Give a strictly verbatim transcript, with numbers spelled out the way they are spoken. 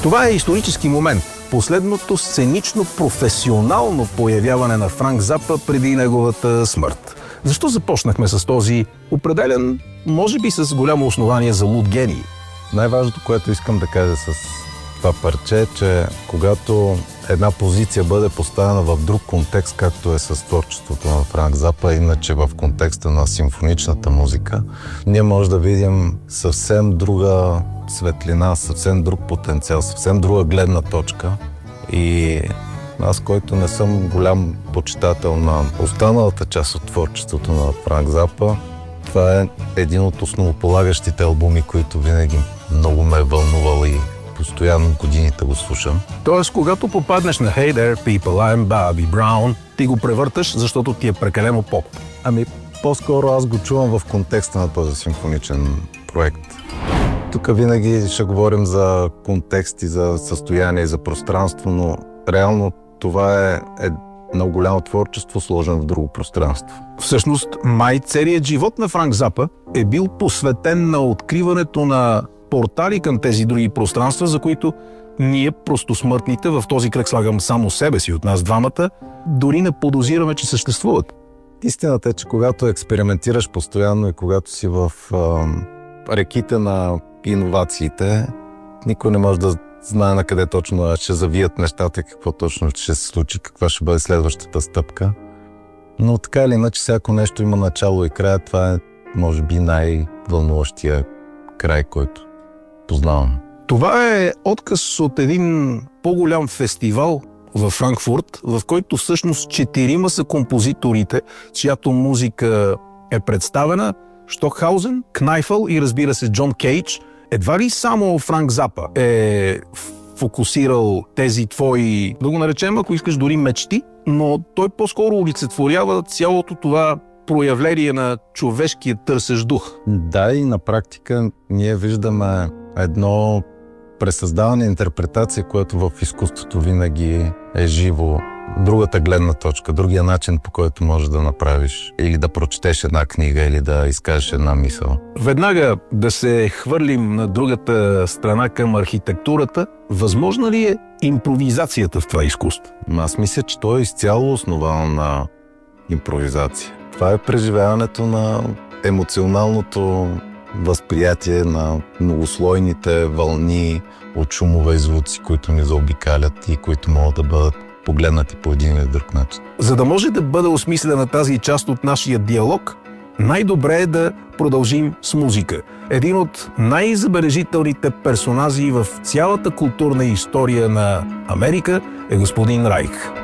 Това е исторически момент. Последното сценично професионално появяване на Франк Запа преди неговата смърт. Защо започнахме с този определен, може би с голямо основание за луд гений? Най-важното, което искам да кажа с това парче е, че когато една позиция бъде поставена в друг контекст, както е с творчеството на Франк Запа, иначе в контекста на симфоничната музика, ние може да видим съвсем друга светлина, съвсем друг потенциал, съвсем друга гледна точка. И аз, който не съм голям почитател на останалата част от творчеството на Франк Запа, това е един от основополагащите албуми, които винаги много ме е вълнувал и постоянно годините го слушам. Тоест, когато попаднеш на Hey There, People, I'm Bobby Brown, ти го превърташ, защото ти е прекалено поп. Ами, по-скоро аз го чувам в контекста на този симфоничен проект. Тук винаги ще говорим за контекст и за състояние и за пространство, но реално това е едно голямо творчество, сложено в друго пространство. Всъщност, май целият живот на Франк Запа е бил посветен на откриването на портали към тези други пространства, за които ние, просто смъртните, в този кръг слагам само себе си от нас двамата, дори не подозираме, че съществуват. Истината е, че когато експериментираш постоянно и когато си в а, реките на иновациите, никой не може да знае на къде точно ще завият нещата и какво точно ще се случи, каква ще бъде следващата стъпка. Но така или иначе, всяко нещо има начало и края. Това е, може би, най-вълнуващия край, който познавам. Това е отказ от един по-голям фестивал във Франкфурт, в който всъщност четирима са композиторите, чиято музика е представена: Штокхаузен, Кнайфъл и, разбира се, Джон Кейдж. Едва ли само Франк Запа е фокусирал тези твои, да го наречем, ако искаш, дори мечти, но той по-скоро олицетворява цялото това проявление на човешкия търсещ дух. Да, и на практика ние виждаме едно пресъздаване, интерпретация, което в изкуството винаги е живо. Другата гледна точка, другия начин, по който можеш да направиш или да прочетеш една книга, или да изкажеш една мисъл. Веднага да се хвърлим на другата страна към архитектурата. Възможна ли е импровизацията в това изкуство? Аз мисля, че то е изцяло основано на импровизация. Това е преживяването на емоционалното възприятие на многослойните вълни от шумове и звуци, които ни заобикалят и които могат да бъдат погледнати по един или друг начин. За да може да бъде осмислена тази част от нашия диалог, най-добре е да продължим с музика. Един от най-забележителните персонажи в цялата културна история на Америка е господин Райх.